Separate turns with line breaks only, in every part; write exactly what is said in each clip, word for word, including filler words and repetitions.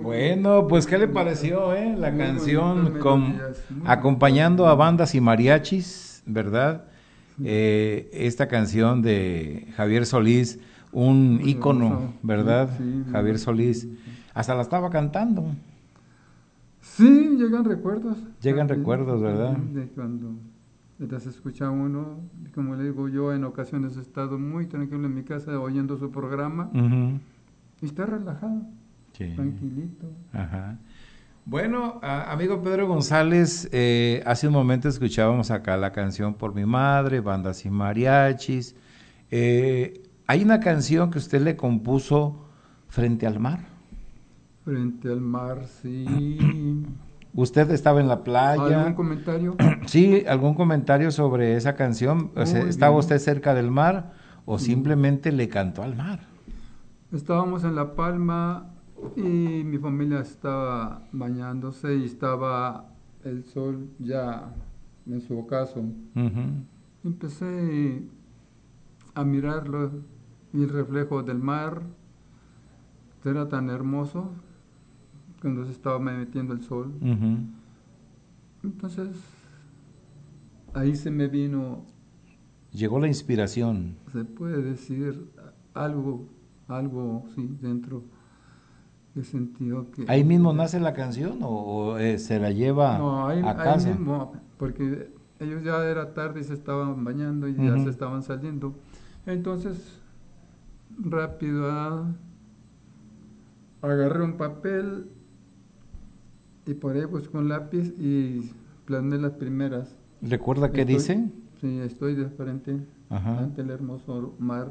Bueno, pues ¿qué le pareció, eh? La
Muy
canción
bonitas
con,
melodías, muy
acompañando a
bonitas.
bandas y mariachis, ¿verdad? Eh, esta canción de Javier Solís, un
Muy
ícono,
hermoso, sí,
¿verdad?
sí, muy
Javier
bonito, muy
Solís,
bonito.
hasta la estaba cantando.
Sí, llegan recuerdos
Llegan
también,
recuerdos, ¿verdad?
también de cuando las escucha uno, y como le digo yo, en ocasiones he estado muy tranquilo en mi casa oyendo su programa
Ujú.
y está relajado,
Sí.
tranquilito.
Ajá. Bueno, a- amigo Pedro González, eh, hace un momento escuchábamos acá la canción Por mi madre, bandas y mariachis. Eh, hay una canción que usted le compuso Frente al mar.
Frente al mar, sí.
Usted estaba en la
¿Algún
playa.
comentario?
¿Sí? ¿Algún comentario sobre esa canción? O sea,
Muy
¿estaba usted
bien,
cerca del mar o
sí.
simplemente le cantó al mar?
Estábamos en La Palma y mi familia estaba bañándose y estaba el sol ya en su ocaso.
Ujú.
Empecé a mirarlo y el reflejo del mar era tan hermoso cuando se estaba metiendo el sol.
Ujú.
Entonces ahí se me vino,
Llegó la inspiración.
se puede decir, algo, algo, sí, dentro que sentió que
¿Ahí mismo nace la canción o, o, eh, se la lleva
no, ahí,
a
ahí
casa?
mismo, porque ellos ya era tarde y se estaban bañando y ya se
Ujú.
estaban saliendo. Entonces, rápido, ah, agarré un papel y por ahí busqué un lápiz y plasmé las primeras.
¿Recuerda qué
Estoy,
dice?
sí, estoy de frente
Ajá.
ante el hermoso mar.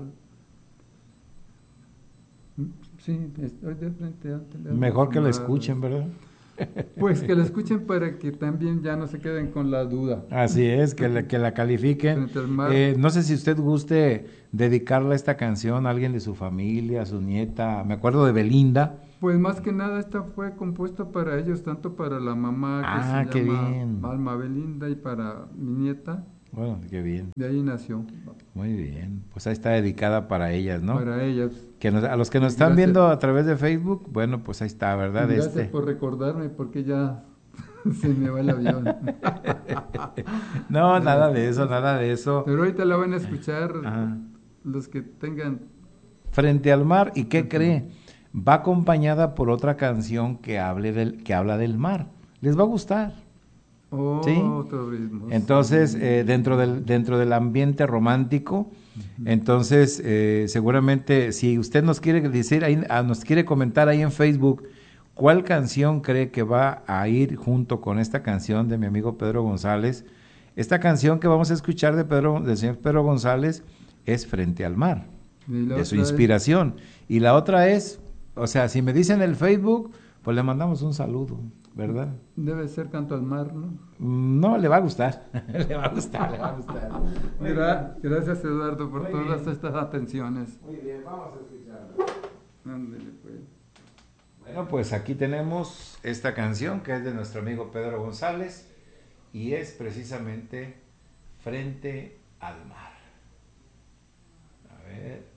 Sí, estoy de frente ante el
Mejor
hermoso
que la
mar.
escuchen, ¿verdad?
Pues que la escuchen para que también ya no se queden con la duda.
Así es, que la, que la califiquen.
Frente al mar.
Eh, no sé si usted guste dedicarle esta canción a alguien de su familia, a su nieta. Me acuerdo de Belinda.
Pues más que nada esta fue compuesta para ellos, tanto para la mamá que se
Ah, qué
llama
bien.
Alma Belinda y para mi nieta.
Bueno, qué bien.
De ahí nació,
Muy bien. Pues ahí está dedicada para ellas, ¿no?
para ellas.
Que nos- a los que nos
Y
están
gracias,
viendo a través de Facebook, bueno, pues ahí está,
y
¿verdad?
gracias
Este.
por recordarme porque ya se me va el avión.
No, nada de eso,
Gracias.
nada de eso.
Pero ahorita la van a escuchar
Ajá.
los que tengan
Frente al mar, ¿y qué
frente al mar.
cree? Va acompañada por otra canción que hable del, que habla del mar. Les va a gustar, ¿sí?
Oh, otro ritmo,
Entonces, eh, dentro
sí.
del, dentro del ambiente romántico,
Ujú.
entonces eh, seguramente si usted nos quiere decir, ahí, ah, nos quiere comentar ahí en Facebook cuál canción cree que va a ir junto con esta canción de mi amigo Pedro González. Esta canción que vamos a escuchar de Pedro, del señor Pedro González es Frente al mar,
Y la
de su
otra es,
inspiración. Y la otra es, o sea, si me dicen el Facebook, pues le mandamos un saludo, ¿verdad?
debe ser Canto al Mar, ¿no?
No, le va a gustar, le va a gustar, le va a gustar. Muy bien,
Gra- gracias Eduardo por
muy
todas
bien,
estas atenciones.
muy bien, vamos a escucharla.
Ándele, pues.
Bueno, pues aquí tenemos esta canción que es de nuestro amigo Pedro González y es precisamente Frente al mar. A ver.